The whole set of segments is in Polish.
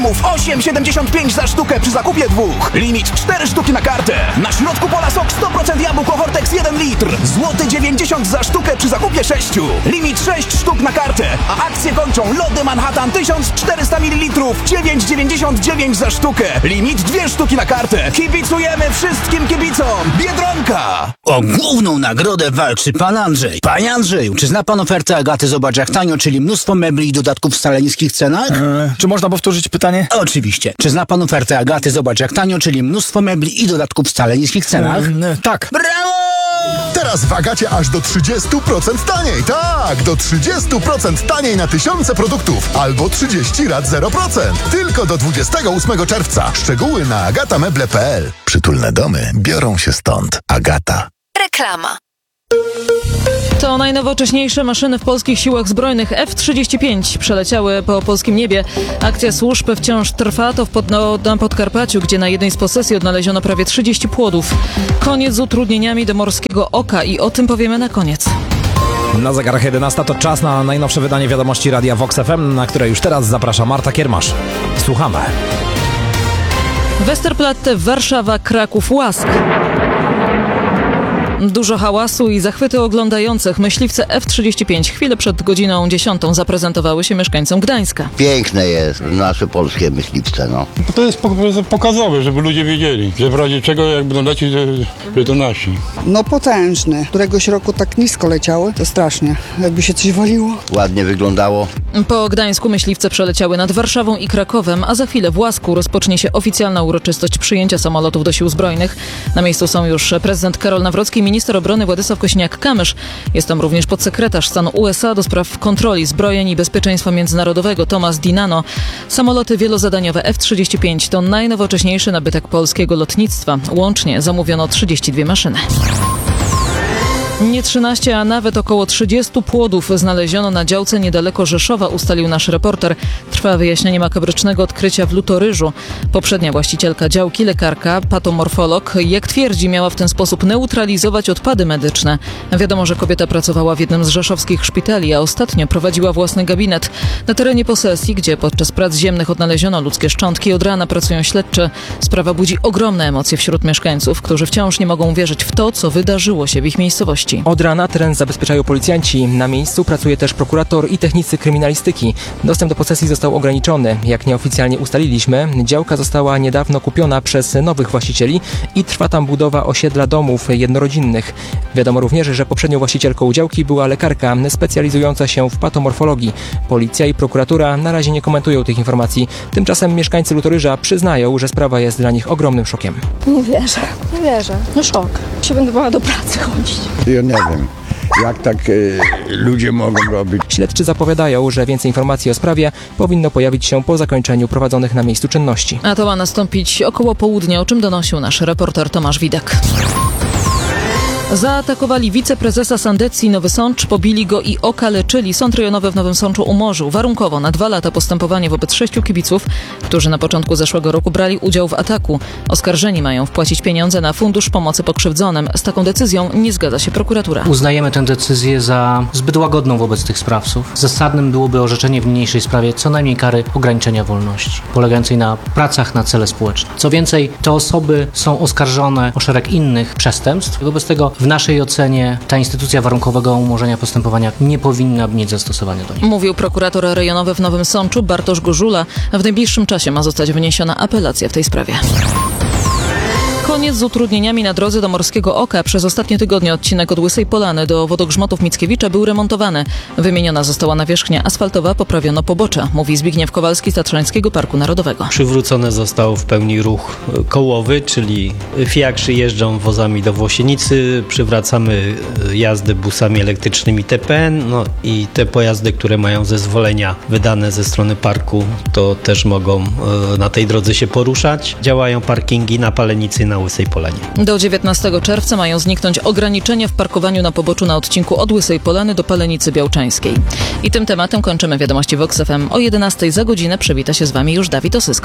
8,75 za sztukę przy zakupie 2. Limit 4 sztuki na kartę. Na środku pola sok 100% jabłko Vortex 1 litr. Złoty 90 za sztukę przy zakupie 6. Limit 6 sztuk na kartę. A akcje kończą lody Manhattan 1400 ml. 9,99 za sztukę. Limit 2 sztuki na kartę. Kibicujemy wszystkim kibicom. Biedronka. O główną nagrodę walczy pan Andrzej. Panie Andrzeju, czy zna pan ofertę Agaty Zobacz jak tanio, czyli mnóstwo mebli i dodatków w wcale niskich cenach? Czy można powtórzyć pytanie? Oczywiście. Czy zna pan ofertę Agaty Zobacz jak tanio, czyli mnóstwo mebli i dodatków w wcale niskich cenach? Tak. Brawo! Teraz w Agacie aż do 30% taniej. Tak, do 30% taniej na tysiące produktów. Albo 30 rat 0%. Tylko do 28 czerwca. Szczegóły na agatameble.pl. Przytulne domy biorą się stąd. Agata. Reklama. To najnowocześniejsze maszyny w polskich siłach zbrojnych. F-35 przeleciały po polskim niebie. Akcja służb wciąż trwa. To na Podkarpaciu, gdzie na jednej z posesji odnaleziono prawie 30 płodów. Koniec z utrudnieniami do Morskiego Oka i o tym powiemy na koniec. Na zegarach 11 to czas na najnowsze wydanie wiadomości Radia Vox FM, na które już teraz zaprasza Marta Kiermasz. Słuchamy. Westerplatte, Warszawa, Kraków, Łask. Dużo hałasu i zachwyty oglądających. Myśliwce F-35 chwilę przed godziną 10 zaprezentowały się mieszkańcom Gdańska. Piękne jest nasze polskie myśliwce, no. To jest pokazowe, żeby ludzie wiedzieli, że w razie czego jak będą lecieć, że to nasi. No potężny. Któregoś roku tak nisko leciały, to strasznie. Jakby się coś waliło. Ładnie wyglądało. Po Gdańsku myśliwce przeleciały nad Warszawą i Krakowem, a za chwilę w Łasku rozpocznie się oficjalna uroczystość przyjęcia samolotów do sił zbrojnych. Na miejscu są już prezydent Karol Nawrocki, minister obrony Władysław Kosiniak-Kamysz. Jest tam również podsekretarz stanu USA do spraw kontroli zbrojeń i bezpieczeństwa międzynarodowego Tomasz Dinano. Samoloty wielozadaniowe F-35 to najnowocześniejszy nabytek polskiego lotnictwa. Łącznie zamówiono 32 maszyny. Nie 13, a nawet około 30 płodów znaleziono na działce niedaleko Rzeszowa, ustalił nasz reporter. Trwa wyjaśnienie makabrycznego odkrycia w Lutoryżu. Poprzednia właścicielka działki, lekarka, patomorfolog, jak twierdzi, miała w ten sposób neutralizować odpady medyczne. Wiadomo, że kobieta pracowała w jednym z rzeszowskich szpitali, a ostatnio prowadziła własny gabinet. Na terenie posesji, gdzie podczas prac ziemnych odnaleziono ludzkie szczątki, od rana pracują śledczy. Sprawa budzi ogromne emocje wśród mieszkańców, którzy wciąż nie mogą wierzyć w to, co wydarzyło się w ich miejscowości. Od rana teren zabezpieczają policjanci. Na miejscu pracuje też prokurator i technicy kryminalistyki. Dostęp do posesji został ograniczony. Jak nieoficjalnie ustaliliśmy, działka została niedawno kupiona przez nowych właścicieli i trwa tam budowa osiedla domów jednorodzinnych. Wiadomo również, że poprzednią właścicielką działki była lekarka specjalizująca się w patomorfologii. Policja i prokuratura na razie nie komentują tych informacji. Tymczasem mieszkańcy Lutoryża przyznają, że sprawa jest dla nich ogromnym szokiem. Nie wierzę. No szok. Się będę bała do pracy chodzić. Ja nie wiem, jak tak ludzie mogą robić. Śledczy zapowiadają, że więcej informacji o sprawie powinno pojawić się po zakończeniu prowadzonych na miejscu czynności. A to ma nastąpić około południa, o czym donosił nasz reporter Tomasz Widek. Zaatakowali wiceprezesa Sandecji Nowy Sącz, pobili go i okaleczyli. Sąd rejonowy w Nowym Sączu umorzył warunkowo na 2 lata postępowanie wobec 6 kibiców, którzy na początku zeszłego roku brali udział w ataku. Oskarżeni mają wpłacić pieniądze na Fundusz Pomocy Pokrzywdzonym. Z taką decyzją nie zgadza się prokuratura. Uznajemy tę decyzję za zbyt łagodną wobec tych sprawców. Zasadnym byłoby orzeczenie w niniejszej sprawie co najmniej kary ograniczenia wolności, polegającej na pracach na cele społeczne. Co więcej, te osoby są oskarżone o szereg innych przestępstw. Wobec tego w naszej ocenie ta instytucja warunkowego umorzenia postępowania nie powinna mieć zastosowania do niej. Mówił prokurator rejonowy w Nowym Sączu Bartosz Gorzula. W najbliższym czasie ma zostać wyniesiona apelacja w tej sprawie. Koniec z utrudnieniami na drodze do Morskiego Oka. Przez ostatnie tygodnie odcinek od Łysej Polany do Wodogrzmotów Mickiewicza był remontowany. Wymieniona została nawierzchnia asfaltowa, poprawiono pobocza, mówi Zbigniew Kowalski z Tatrzańskiego Parku Narodowego. Przywrócony został w pełni ruch kołowy, czyli fiakrzy jeżdżą wozami do Włosienicy, przywracamy jazdy busami elektrycznymi TPN, no i te pojazdy, które mają zezwolenia wydane ze strony parku, to też mogą na tej drodze się poruszać. Działają parkingi na Palenicy, na Łysej Polanie. Do 19 czerwca mają zniknąć ograniczenia w parkowaniu na poboczu na odcinku od Łysej Polany do Palenicy Białczańskiej. I tym tematem kończymy wiadomości Vox FM. O 11 za godzinę przywita się z Wami już Dawid Osysko.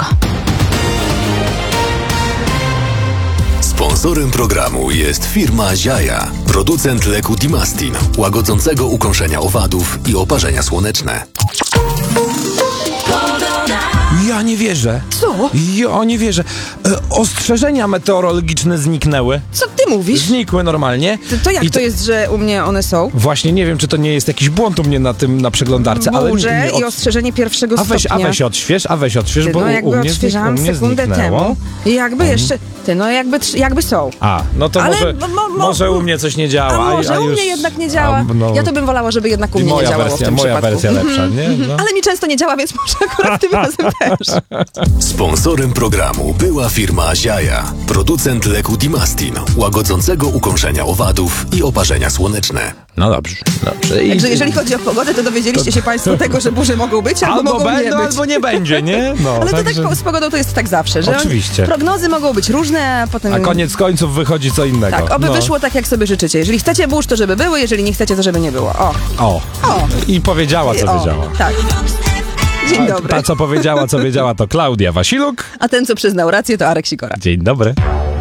Sponsorem programu jest firma Ziaja, producent leku Dimastin, łagodzącego ukąszenia owadów i oparzenia słoneczne. Ja nie wierzę. Co? Ja nie wierzę. Ostrzeżenia meteorologiczne zniknęły. Co ty mówisz? Znikły normalnie. To jak to jest, że u mnie one są? Właśnie nie wiem, czy to nie jest jakiś błąd u mnie na przeglądarce, ale Burze i ostrzeżenie pierwszego stopnia. A weź odśwież, bo no jakby u mnie odświeżałam sekundę zniknęło. temu. I jakby jeszcze... jakby są. A, no to Ale może u mnie coś nie działa. A może u mnie jednak nie działa. Ja to bym wolała, żeby jednak u mnie nie działało w tym moja przypadku. wersja lepsza, nie? No. Ale mi często nie działa, więc może akurat tym razem też. Sponsorem programu była firma Ziaja, producent leku Dimastin, łagodzącego ukąszenia owadów i oparzenia słoneczne. No dobrze. Także jeżeli chodzi o pogodę, to dowiedzieliście się Państwo tego, że burze mogą być, albo mogą nie być. Albo nie będzie, nie? No, ale to także... tak z pogodą to jest tak zawsze, że oczywiście. Prognozy mogą być różne, a potem... A koniec końców wychodzi co innego. Tak, oby wyszło tak, jak sobie życzycie. Jeżeli chcecie burz, to żeby były, jeżeli nie chcecie, to żeby nie było. O. I powiedziała, co wiedziała. Tak. Dzień dobry. Ta, co powiedziała, to Klaudia Wasiluk. A ten, co przyznał rację, to Arek Sikora. Dzień dobry.